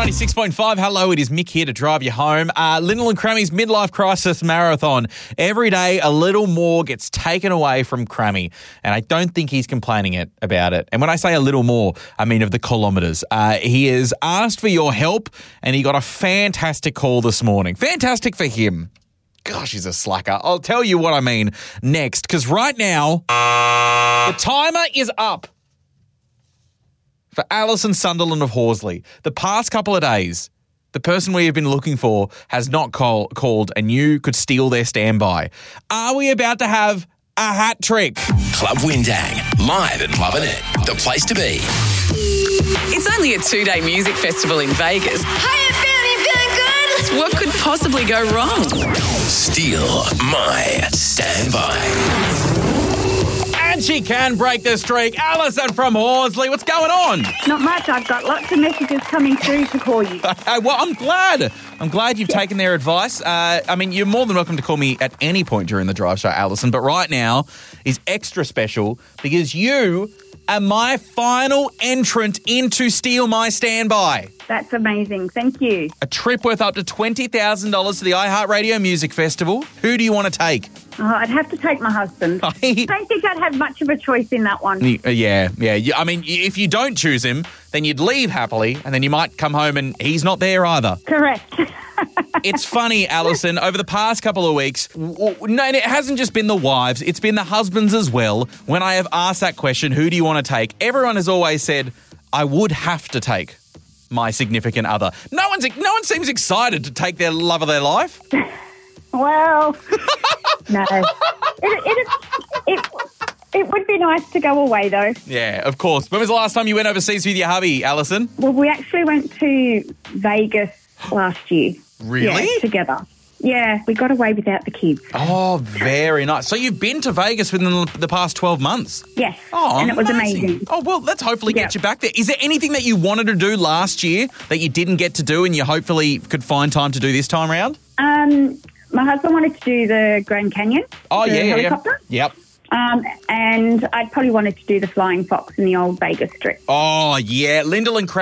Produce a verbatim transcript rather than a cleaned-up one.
ninety-six point five. Hello, it is Mick here to drive you home. Uh, Lyndall and Crammy's midlife crisis marathon. Every day, a little more gets taken away from Crammy, and I don't think he's complaining it about it. And when I say a little more, I mean of the kilometres. Uh, he has asked for your help, and he got a fantastic call this morning. Fantastic for him. Gosh, he's a slacker. I'll tell you what I mean next, because right now, the timer is up for Alison Sunderland of Horsley. The past couple of days, the person we have been looking for has not call, called and you could steal their standby. Are we about to have a hat trick? Club Windang, live at Lovin' It, the place to be. It's only a two-day music festival in Vegas. How you feeling? You feeling good? What could possibly go wrong? Steal my standby. And she can break the streak. Alison from Horsley, what's going on? Not much. I've got lots of messages coming through to call you. Uh, well, I'm glad. I'm glad you've taken their advice. Uh, I mean, you're more than welcome to call me at any point during the drive show, Alison, but right now is extra special because you are my final entrant into Steal My Standby. That's amazing. Thank you. A trip worth up to twenty thousand dollars to the iHeartRadio Music Festival. Who do you want to take? Oh, I'd have to take my husband. I don't think I'd have much of a choice in that one. Yeah, yeah. I mean, if you don't choose him, then you'd leave happily, and then you might come home and he's not there either. Correct. It's funny, Alison, over the past couple of weeks, w- w- no, it hasn't just been the wives, it's been the husbands as well. When I have asked that question, who do you want to take? Everyone has always said, I would have to take my significant other. No one's, no one seems excited to take their love of their life. Well, no. It, it, it, it would be nice to go away, though. Yeah, of course. When was the last time you went overseas with your hubby, Alison? Well, we actually went to Vegas last year. Really? Yeah, together. Yeah, we got away without the kids. Oh, very nice. So you've been to Vegas within the past twelve months? Yes, oh, and it was amazing. amazing. Oh, well, let's hopefully Yep. get you back there. Is there anything that you wanted to do last year that you didn't get to do and you hopefully could find time to do this time around? Um, my husband wanted to do the Grand Canyon. Oh, the yeah, yeah, helicopter. yeah. Yep. Um, and I'd probably wanted to do the Flying Fox in the old Vegas Strip. Oh, yeah. Lyndall and Craig